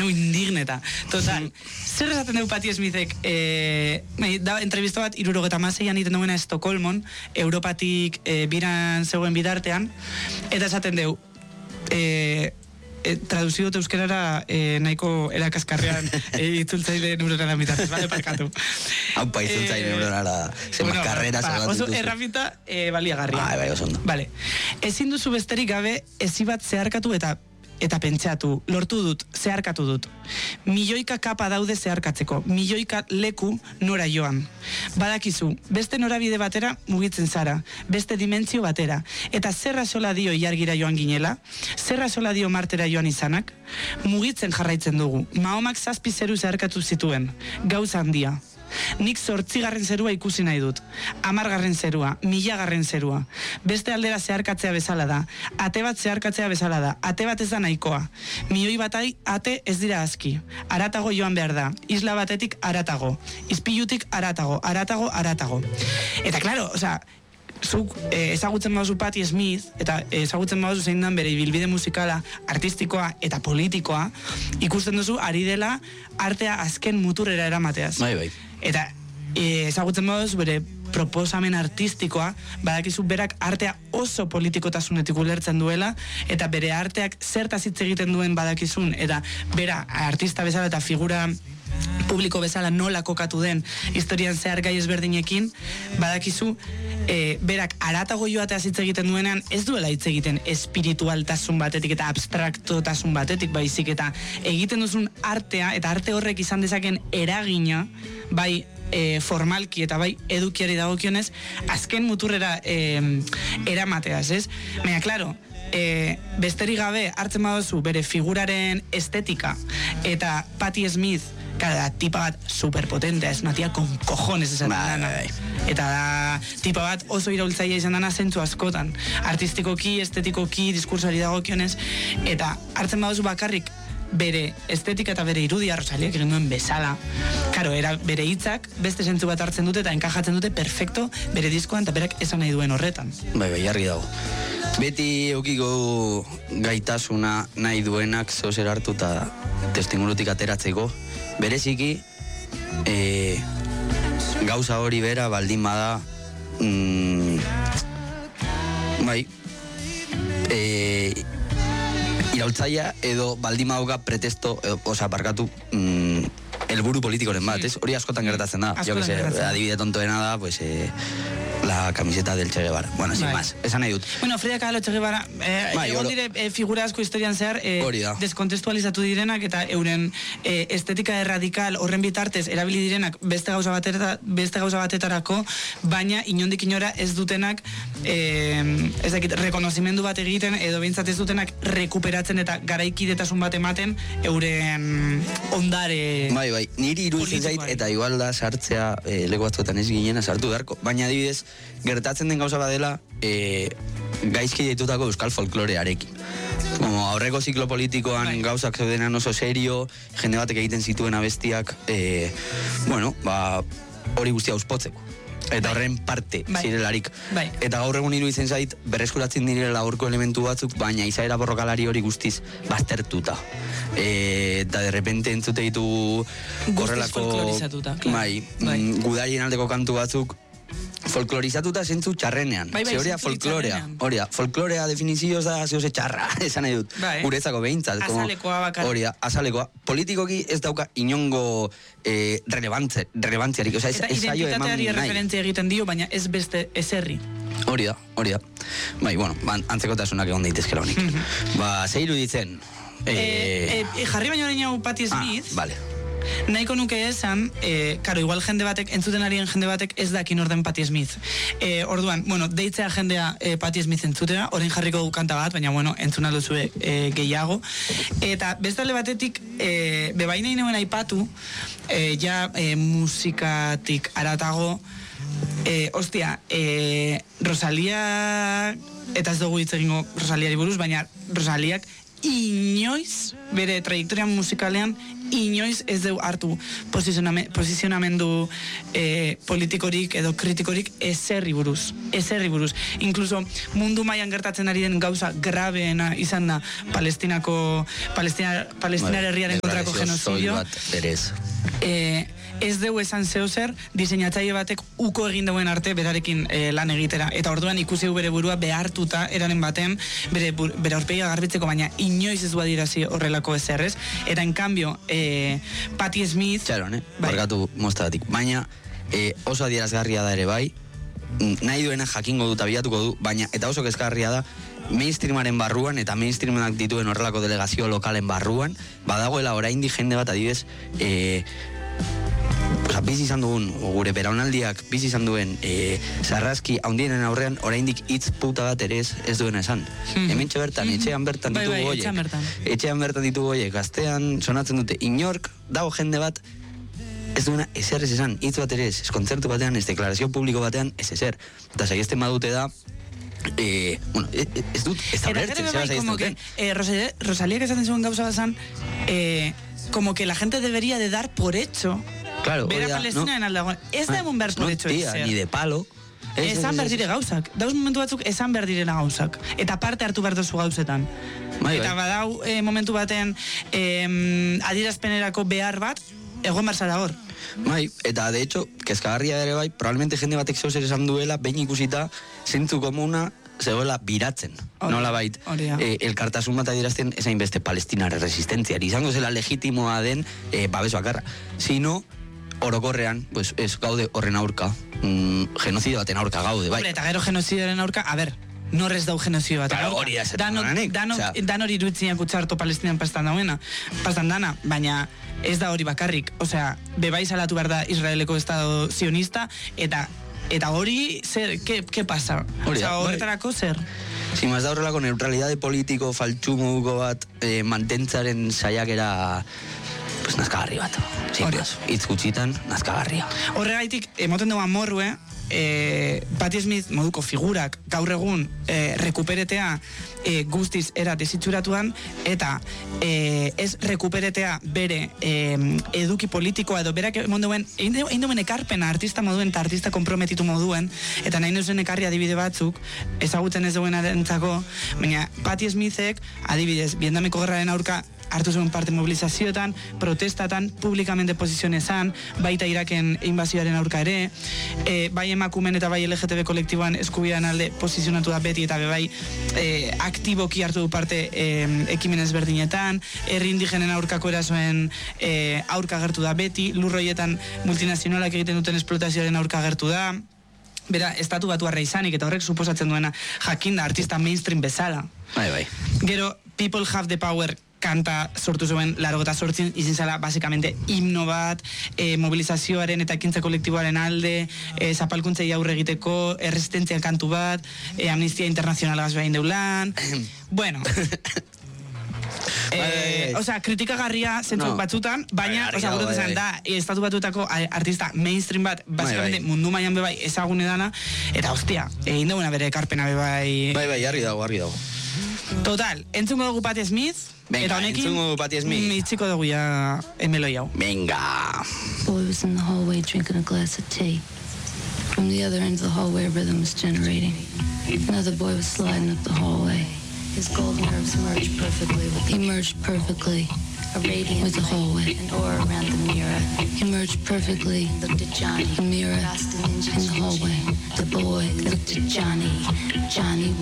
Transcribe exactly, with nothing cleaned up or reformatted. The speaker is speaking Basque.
neu indigneta. Total, zer esaten dugu Patti Smithek, eh, da entrevista bat irurogeta maseian iten duena Estokolmon, Europatik eh, biran zegoen bidartean, eta esaten dugu, eh, E, traduzio dut euskerara e, nahiko erakaskarrean e, itzultzaile neuronara mitatez, bale, parkatu. Haupa, itzultzaile e, neuronara, zenbat bueno, karrera ba, oso errafita e, baliagarria. Ah, bai, oso ondo. Vale. Ezin duzu besterik gabe ezi bat zeharkatu eta eta pentsatu, lortu dut, zeharkatu dut. Milioika kapa daude zeharkatzeko, milioika leku nora joan. Badakizu, beste norabide batera mugitzen zara, beste dimentsio batera. Eta zerra sola dio ilargira joan ginela, zerra sola dio martera joan izanak, mugitzen jarraitzen dugu. Mahomak zazpi zeru zeharkatu zituen, gauza handia. Nik zortzigarren zerua ikusi nahi dut. Hamargarren zerua, milagarren zerua. Beste aldera zeharkatzea bezala da. Ate bat zeharkatzea bezala da. Ate bat ez da nahikoa. Milioi batai ate ez dira aski. Aratago joan behar da. Isla batetik aratago. Izpilutik aratago. Aratago, aratago. Eta klaro, osea, zuk eh, ezagutzen baduzu Patti Smith, eta ezagutzen baduzu zein dan bere ibilbide musikala, artistikoa eta politikoa, ikusten duzu ari dela artea azken muturrera eramateaz. Bai, bai. Eta e, ezagutzen baduzu bere proposamen artistikoa, badakizu berak artea oso politikotasunetik ulertzen duela, eta bere arteak zertaz hitz egiten duen badakizun, eta bera artista bezala eta figura publiko bezala nola kokatu den historian zehar gai ezberdinekin, badakizu e, berak aratago joateaz hitz egiten duenean ez duela hitz egiten espiritualtasun batetik eta abstraktotasun batetik, baizik eta egiten duzun artea eta arte horrek izan dezaken eragina, bai e, formalki eta bai edukiari dagokionez, azken muturrera e, eramateaz, ez? Baina, klaro, e, besterik gabe hartzen baduzu bere figuraren estetika eta Patti Smith, cada tipa bat superpotentea, es una tía con cojones esaten dana. Eta da, tipa bat oso iraultzailea izan dana zentzu askotan. Artistikoki, estetikoki, diskursoari dagokionez, eta hartzen baduzu bakarrik bere estetika eta bere irudia Rosaliak egin duen bezala. Karo, era bere hitzak beste zentzu bat hartzen dute eta enkajatzen dute perfecto bere diskoan eta berak esan nahi duen horretan. Bai, bai, argi dago. Beti eukiko gaitasuna nahi duenak zeozer hartu eta testingurutik ateratzeko. Bereziki, e, gauza hori bera baldin bada, mm, bai, e, iraultzaia edo baldin badauka pretesto, e, oza, barkatu, mm, helburu politikoren bat, ez? Hori askotan gertatzen da. Jo que se, adibide tontoena da, pues, eh, la camiseta del Che Guevara. Bueno, sin más, esan nahi dut. Bueno, Frida Kahlo, Che Guevara, eh, bai, egon dire eh, figura asko historian zehar, eh, deskontestualizatu direnak eta euren eh, estetika erradikal horren bitartez erabili direnak beste gauza batera, beste gauza batetarako, baina inondik inora ez dutenak eh, ez dakit, rekonozimendu bat egiten edo behintzat ez dutenak rekuperatzen eta garaikidetasun bat ematen euren ondare. Bai, bai, niri iruditzen zait eta igual da sartzea eh, leko batzuetan ez ginena sartu beharko, baina adibidez gertatzen den gauza badela e, gaizki ditutako euskal folklorearekin. Como aurreko ziklo politikoan bai. Gauzak zeudenan oso serio, jende batek egiten zituen abestiak, e, bueno, ba, hori guztia auspotzeko. Eta horren parte bai. Zirelarik. Bai. Eta gaur egun iruditzen zait, berreskuratzen direla horko elementu batzuk, baina izaera borrokalari hori guztiz baztertuta. E, eta derrepente entzute ditu horrelako bai, bai. Gudarien aldeko kantu batzuk folklorizatuta zentzu txarrenean. Bai, bai, ze horia folklorea. Horia, folklorea definizioz da zehose txarra, esan nahi dut. Bai. Guretzako behintzat. Azalekoa bakar. Horia, azalekoa. Politikoki ez dauka inongo eh, relevantze, relevantziarik. O sea, eta ez zaio eman identitateari referentzia egiten dio, baina ez beste eserri. Hori da, hori da. Bai, bueno, antzekotasunak egon daitezkela honik. Ba, ze iruditzen? Eh, eh, eh, jarri baino hori hau Patti Smith. Ah, vale. Nahiko nuke esan, eh, karo, igual jende batek, entzuten arien jende batek ez dakin orden Patti Smith. Eh, orduan, bueno, deitzea jendea eh, Patti Smith entzutera, orain jarriko du kanta bat, baina bueno, entzuna duzue eh, gehiago. Eta bestalde batetik, eh, bebain nahi neuen aipatu, eh, ja eh, musikatik aratago, eh, ostia, eh, Rosalia, eta ez dugu hitz egingo Rosaliari buruz, baina Rosaliak inoiz, bere trajektoria musikalean, inoiz ez du hartu posizionamendu eh, politikorik edo kritikorik ezerri buruz, ezerri buruz. Inkluso mundu mailan gertatzen ari den gauza grabeena izan da Palestinako, Palestina, Palestinar herriaren kontrako genozidio. Eh, ez dugu esan zeo zer, diseinatzaile batek uko egin dauen arte berarekin eh, lan egitera. Eta orduan ikusi bere burua behartuta eraren baten, bere, bere aurpegia garbitzeko, baina inoiz ez du adirazi horrelako ezerrez. Eta en cambio, eh, Patti Smith... Txaron, eh? Bai. Barkatu moztatik. Baina eh, oso adierazgarria da ere bai, nahi duena jakingo dut, abiatuko du, baina eta oso kezgarria da, mainstreamaren barruan eta mainstreamak dituen horrelako delegazio lokalen barruan, badagoela oraindik jende bat adibidez, eh, Osa, bizi izan dugun, gure beraunaldiak bizi izan duen e, zarrazki haundienen aurrean oraindik hitz puta bat ere ez, ez duena esan. Mm. Hementxe bertan, mm-hmm. etxean bertan ditugu bai, bai, etxean bertan. Etxean bertan ditugu goiek, gaztean sonatzen dute inork, dago jende bat ez duena ezer ez esan, hitz bat ere ez, ez kontzertu batean, ez deklarazio publiko batean, ez ezer. Eta saiesten badute da, Eh, bueno, ez dut, ez da bertzen, zeba saiesten duten. Eh, Rosalía que esaten zuen gauza bazan, eh, como que la gente debería de dar por hecho claro, bera Palestina en aldagoen. Ez da emun behar por hecho ezer. Ni de palo. Esan behar dire gauzak. Dauz momentu batzuk esan behar direna gauzak. Eta parte hartu behar dozu gauzetan. Bai, eta bai. Badau eh, momentu baten eh, adierazpenerako behar bat, egon barzara hor. Bai, eta de hecho, kezkagarria ere bai, probablemente jende batek zeu zer esan duela, behin ikusita, zentzu komuna, zegoela biratzen. Ori, nola bait, eh, elkartasun bat adierazten ezain beste palestinare resistentziari. Izango zela legitimoa den eh, babes bakarra. Sino, orokorrean, pues, ez gaude horren aurka, mm, genozidio baten aurka gaude, bai. Eta gero genozidioaren aurka, a ber, norrez dau genozidio bat. Claro, hori da zetan horanek. Dan hori iruitzinak utxarto Palestinan pastan dauena, pastan dana, baina ez da hori bakarrik. Osea, bebai salatu behar da Israeleko estado sionista, eta eta hori, zer, ke, ke pasa? Osea, horretarako zer? Si maz da horrelako neutralidade politiko faltxumuko bat eh, mantentzaren saiakera pues nazkagarri bat. Itz gutxitan, nazkagarria. Horregaitik, emoten dugu amorrue, eh, Patti Smith moduko figurak gaur egun eh, rekuperetea eh, guztiz era desitxuratuan, eta eh, ez rekuperetea bere eh, eduki politikoa edo berak monduen, egin duen ekarpena artista moduen eta artista komprometitu moduen, eta nahi neuzen ekarri adibide batzuk, ezagutzen ez duen arentzako, baina Patti Smithek adibidez, Vietnameko gerraren aurka hartu zuen parte mobilizazioetan, protestatan, publikamente posizionezan, baita Iraken inbazioaren aurka ere, e, bai emakumen eta bai L G T B kolektiboan eskubidean alde posizionatu da beti, eta bai e, aktiboki hartu du parte e, ekimen ezberdinetan, herri indigenen aurkako erasoen e, aurka gertu da beti, lurroietan multinazionalak egiten duten esplotazioaren aurka gertu da, bera, estatu batu arra izanik, eta horrek suposatzen duena jakinda artista mainstream bezala. Bai, bai. Gero, People Have the Power kanta sortu zuen larogeta sortzin, izin zela basikamente himno bat, e, mobilizazioaren eta ekintza kolektiboaren alde, e, zapalkuntzei aurre egiteko, erresistentzia kantu bat, e, Amnistia Internazionala gazbeain deulan, bueno... Eh, o sea, kritikagarria zentzuk no. batzutan, baina, o sea, guretu zen da, estatu batutako artista mainstream bat, basikamente mundu mailan bebai ezagune dana, eta hostia, egin duguna bere ekarpena bebai... Bai, bai, harri dago, harri dago. Total, entzungo dugu Patti Smith, venga, eta honekin, entzungo dugu Patti Smith. Mitziko dugu ja emeloi hau. Venga! Boy was in the hallway drinking a glass of tea. From the other end of the hallway, a rhythm was generating. Another boy was sliding up the hallway. His gold nerves merged perfectly with the... He merged perfectly. A radiant with the hallway. An aura around the mirror. He merged perfectly. Looked at Johnny. The mirror in the hallway. The boy looked at Johnny. Johnny